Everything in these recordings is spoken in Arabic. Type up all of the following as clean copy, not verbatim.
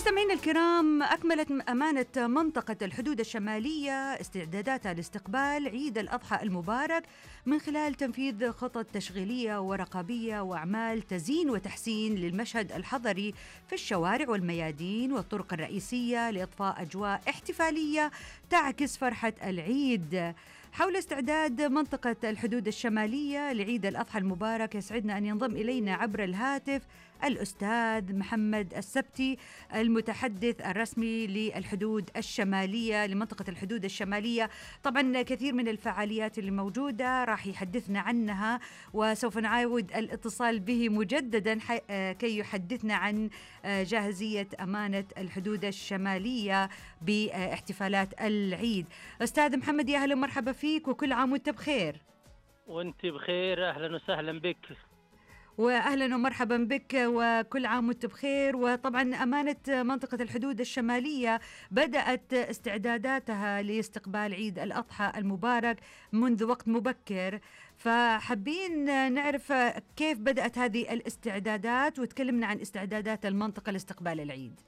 مستمعينا الكرام، أكملت أمانة منطقة الحدود الشمالية استعداداتها لاستقبال عيد الأضحى المبارك من خلال تنفيذ خطط تشغيلية ورقابية وأعمال تزيين وتحسين للمشهد الحضري في الشوارع والميادين والطرق الرئيسية لإضفاء أجواء احتفالية تعكس فرحة العيد. حول استعداد منطقة الحدود الشمالية لعيد الأضحى المبارك يسعدنا أن ينضم إلينا عبر الهاتف الأستاذ محمد السبتي، المتحدث الرسمي للحدود الشمالية لمنطقة الحدود الشمالية. طبعا كثير من الفعاليات اللي موجودة راح يحدثنا عنها، وسوف نعاود الاتصال به مجددا كي يحدثنا عن جاهزية أمانة الحدود الشمالية باحتفالات العيد. أستاذ محمد، يا أهلا ومرحبا فيك، وكل عام وانت بخير. وانت بخير، أهلا وسهلا بك. وأهلا ومرحبا بك، وكل عام وانت بخير. وطبعا أمانة منطقة الحدود الشمالية بدأت استعداداتها لاستقبال عيد الأضحى المبارك منذ وقت مبكر، فحابين نعرف كيف بدأت هذه الاستعدادات، وتكلمنا عن استعدادات المنطقة لاستقبال العيد.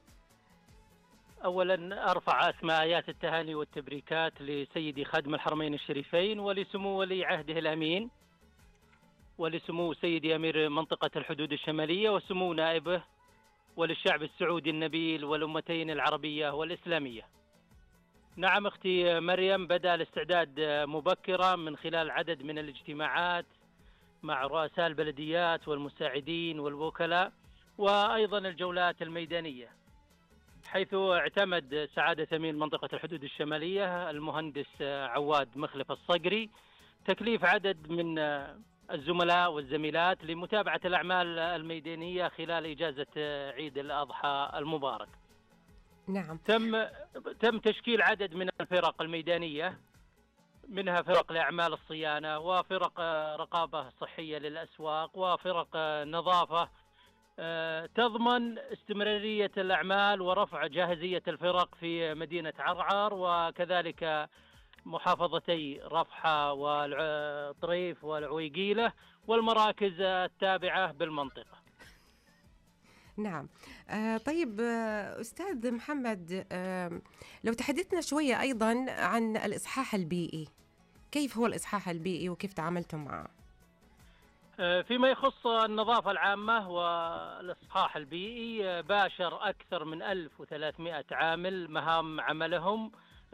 أولا أرفع أسمى آيات التهاني والتبريكات لسيدي خادم الحرمين الشريفين ولسمو ولي عهده الأمين ولسمو سيدي أمير منطقة الحدود الشمالية وسمو نائبه وللشعب السعودي النبيل والأمتين العربية والإسلامية. نعم أختي مريم، بدأ الاستعداد مبكرا من خلال عدد من الاجتماعات مع رؤساء البلديات والمساعدين والوكلاء، وأيضا الجولات الميدانية، حيث اعتمد سعادة أمين منطقة الحدود الشمالية المهندس عواد مخلف الصقري تكليف عدد من الزملاء والزميلات لمتابعة الأعمال الميدانية خلال إجازة عيد الأضحى المبارك. نعم. تم تشكيل عدد من الفرق الميدانية، منها فرق لأعمال الصيانة، وفرق رقابة صحية للأسواق، وفرق نظافة تضمن استمرارية الأعمال ورفع جاهزية الفرق في مدينة عرعر، وكذلك محافظتي رفحة والطريف والعويقيلة والمراكز التابعة بالمنطقة. نعم. طيب أستاذ محمد، لو تحدثنا شوية أيضا عن الإصحاح البيئي، كيف هو الإصحاح البيئي وكيف تعاملتم معه؟ فيما يخص النظافة العامة والإصحاح البيئي، باشر أكثر من 1300 عامل مهام عملهم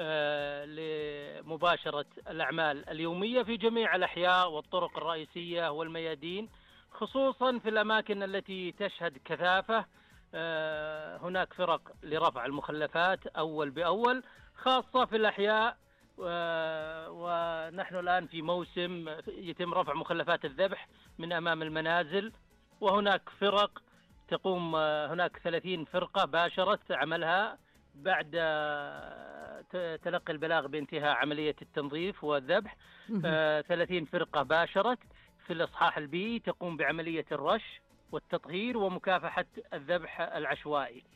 لمباشرة الأعمال اليومية في جميع الأحياء والطرق الرئيسية والميادين، خصوصا في الأماكن التي تشهد كثافة. هناك فرق لرفع المخلفات أول بأول، خاصة في الأحياء، ونحن الآن في موسم يتم رفع مخلفات الذبح من أمام المنازل، وهناك فرق تقوم، هناك 30 فرقة باشرت عملها بعد تلقي البلاغ بانتهاء عملية التنظيف والذبح. 30 فرقة باشرت في الإصحاح البيئي تقوم بعملية الرش والتطهير ومكافحة الذبح العشوائي.